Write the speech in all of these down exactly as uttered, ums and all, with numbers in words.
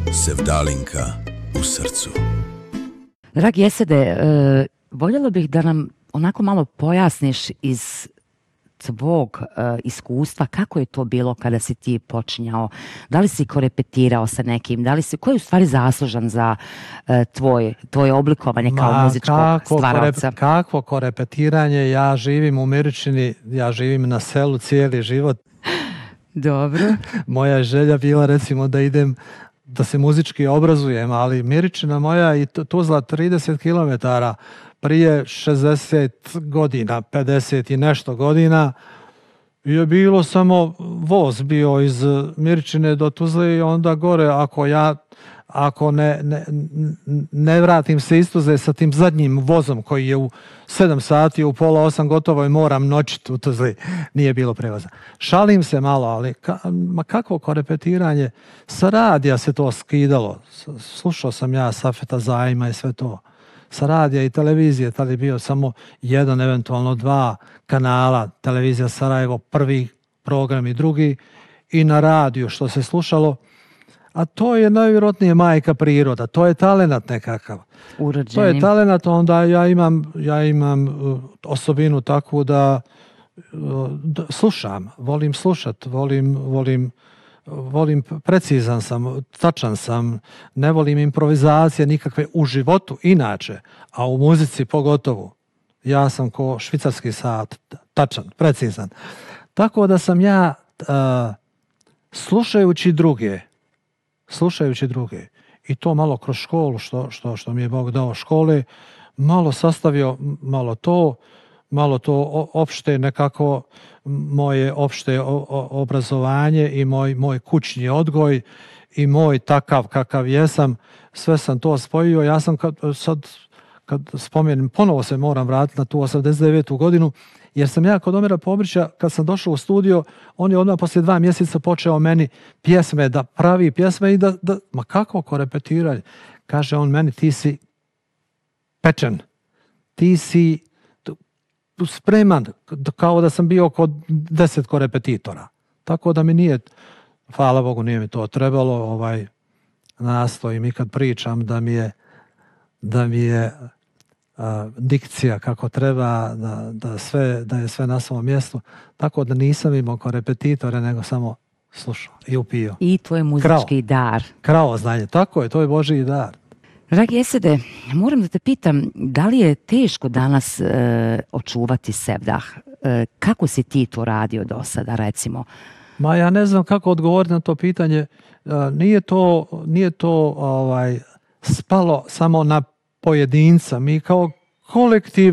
Sevdalinka u srcu. Dragi Esede, e, voljela bih da nam onako malo pojasniš iz tvog e, iskustva kako je to bilo kada si ti počinjao, da li si korepetirao sa nekim, da li si, ko je u stvari zaslužan za e, tvoj, tvoje oblikovanje kao Ma, muzičkog kako stvaraoca? Korep, kakvo korepetiranje, ja živim u Miričini, ja živim na selu cijeli život. Dobro. Moja je želja bila recimo da idem, da se muzički obrazujem, ali Miričina moja i Tuzla trideset kilometara, prije šezdeset godina, pedeset i nešto godina, je bilo samo voz bio iz Miričine do Tuzle i onda gore, ako ja ako ne, ne, ne vratim se iz Tuzle sa tim zadnjim vozom koji je u sedam sati, u pola osam gotovo i moram noćiti u Tuzli, nije bilo prevoza. Šalim se malo, ali ka, ma kakvo korepetiranje, sa radija se to skidalo. Slušao sam ja Safeta Zajma i sve to. Sa radija i televizije, tada je bio samo jedan, eventualno dva kanala, televizija Sarajevo, prvi program i drugi, i na radiju što se slušalo, a to je najvjerojatnije majka priroda, to je talenat nekakav. Urođeni. To je talenat, onda ja imam, ja imam osobinu takvu da, da slušam, volim slušat, volim, volim volim, precizan sam, tačan sam, ne volim improvizacije nikakve u životu inače, a u muzici pogotovo. Ja sam ko švicarski sat, tačan, precizan. Tako da sam ja uh, slušajući druge, slušajući druge, i to malo kroz školu, što, što, što mi je Bog dao škole, malo sastavio, malo to, malo to opšte nekako moje opšte obrazovanje i moj, moj kućni odgoj i moj takav kakav jesam, sve sam to spojio. Ja sam kad, sad, kad spomenem, ponovo se moram vratiti na tu osamdeset devetu godinu, jer sam ja kod Omira Pobrića, kad sam došao u studio, on je odmah poslije dva mjeseca počeo meni pjesme, da pravi pjesme i da, da ma kako korepetiranje. Kaže on meni, ti si pečen, ti si spreman, kao da sam bio kod deset korepetitora. Tako da mi nije, hvala Bogu, nije mi to trebalo, ovaj, nastojim i kad pričam da mi je, da mi je a, dikcija kako treba, da, da, sve, da je sve na svom mjestu. Tako da nisam imao korepetitore, nego samo slušao i upio. I tvoj muzički krao, dar. Krao znanje, tako je, to je Božji dar. Dragi Esede, moram da te pitam, da li je teško danas e, očuvati sevdah? E, kako si ti to radio do sada, recimo? Ma ja ne znam kako odgovoriti na to pitanje. E, nije to, nije to ovaj, spalo samo na pojedinca. Mi kao kolektiv,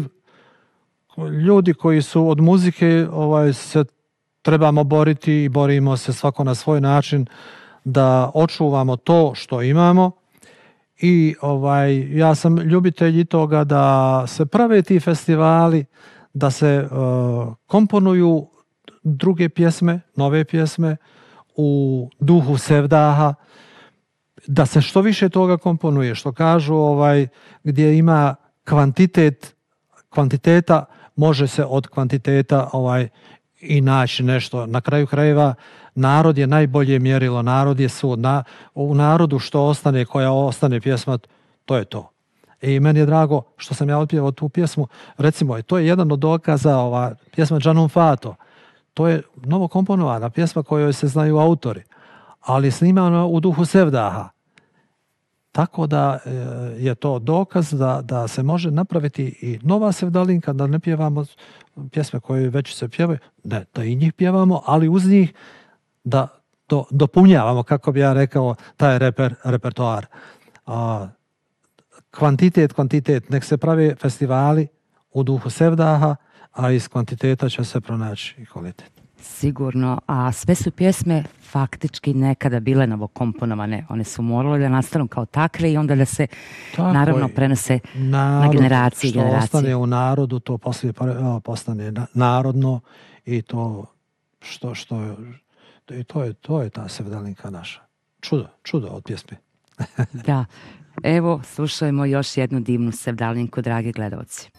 ljudi koji su od muzike, ovaj, se trebamo boriti i borimo se svako na svoj način da očuvamo to što imamo. I ovaj, ja sam ljubitelj i toga da se prave ti festivali, da se uh, komponuju druge pjesme, nove pjesme u duhu sevdaha, da se što više toga komponuje, što kažu ovaj, gdje ima kvantitet, kvantiteta, može se od kvantiteta ovaj, i naći nešto. Na kraju krajeva narod je najbolje mjerilo, narod je sud. Na, u narodu što ostane, koja ostane pjesma, to je to. I meni je drago što sam ja otpjevao tu pjesmu. Recimo, to je jedan od dokaza, ova pjesma Džanum Fato. To je novo komponovana pjesma kojoj se znaju autori, ali snimana u duhu sevdaha. Tako da je to dokaz da, da se može napraviti i nova sevdalinka, da ne pjevamo pjesme koje već se pjevaju, ne, da i njih pjevamo, ali uz njih da to dopunjavamo, kako bi ja rekao, taj reper, repertoar. A, kvantitet, kvantitet, nek se prave festivali u duhu sevdaha, a iz kvantiteta će se pronaći i kvalitet. Sigurno, a sve su pjesme faktički nekada bile novokomponovane. One su morale da nastanu kao takve i onda da se tako naravno je, prenose narod, na generacije i generacije. Što ostane u narodu, to poslije postane narodno i to što, što je, i to je, to je ta sevdalinka naša. Čudo, čudo od pjesme. Da, evo slušajmo još jednu divnu sevdalinku, dragi gledalci.